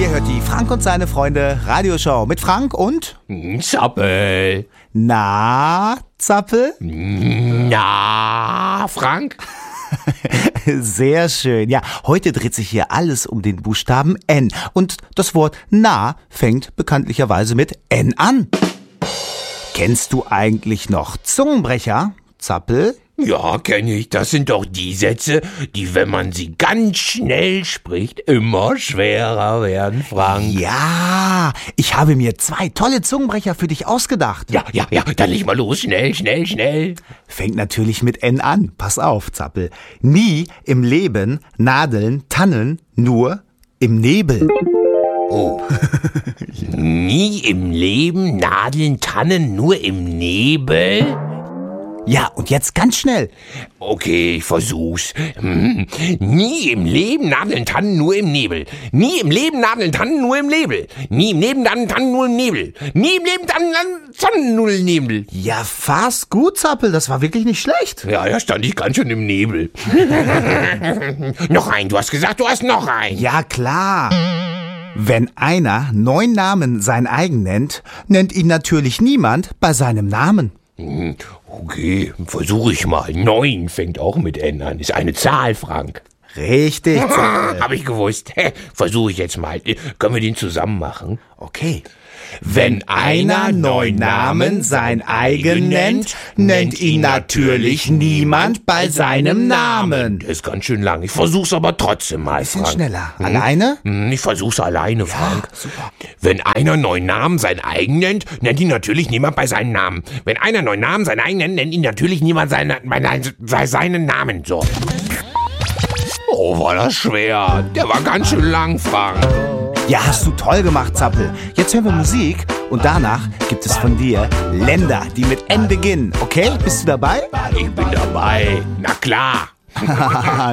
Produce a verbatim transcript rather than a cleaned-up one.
Ihr hört die Frank und seine Freunde Radioshow mit Frank und Zappel. Na, Zappel? Na, Frank? Sehr schön. Ja, heute dreht sich hier alles um den Buchstaben N. Und das Wort na fängt bekanntlicherweise mit N an. Kennst du eigentlich noch Zungenbrecher, Zappel? Ja, kenne ich. Das sind doch die Sätze, die, wenn man sie ganz schnell spricht, immer schwerer werden, Frank. Ja, ich habe mir zwei tolle Zungenbrecher für dich ausgedacht. Ja, ja, ja, dann leg mal los. Schnell, schnell, schnell. Fängt natürlich mit N an. Pass auf, Zappel. Nie im Leben Nadeln, Tannen, nur im Nebel. Oh. Nie im Leben Nadeln, Tannen, nur im Nebel? Ja, und jetzt ganz schnell. Okay, ich versuch's. Hm. Nie im Leben Nadeln, Tannen, nur im Nebel. Nie im Leben Nadeln, Tannen, nur im Nebel. Nie im Leben Nadeln, Tannen, nur im Nebel. Nie im Leben Tannen, Tannen, nur im Nebel. Ja, fast gut, Zappel. Das war wirklich nicht schlecht. Ja, da stand ich ganz schön im Nebel. Noch ein, du hast gesagt, du hast noch ein. Ja, klar. Wenn einer neun Namen sein eigen nennt, nennt ihn natürlich niemand bei seinem Namen. Okay, versuche ich mal. Neun fängt auch mit N an. Ist eine Zahl, Frank. Richtig, Zappel. Hab ich gewusst. Versuche ich jetzt mal. Können wir den zusammen machen? Okay. Wenn einer neun Namen sein eigen nennt, nennt ihn natürlich niemand bei seinem Namen. Das ist ganz schön lang. Ich versuch's aber trotzdem mal, Bisschen Frank. schneller. Hm? Alleine? Hm, Ich versuch's alleine, Frank. super. Wenn einer neun Namen sein eigen nennt, nennt ihn natürlich niemand bei seinem Namen. Wenn einer neun Namen sein eigen nennt, nennt ihn natürlich niemand seine, bei, bei seinen Namen. So. Oh, war das schwer. Der war ganz schön lang, Frank. Ja, hast du toll gemacht, Zappel. Jetzt hören wir Musik und danach gibt es von dir Länder, die mit N beginnen. Okay, bist du dabei? Ich bin dabei. Na klar.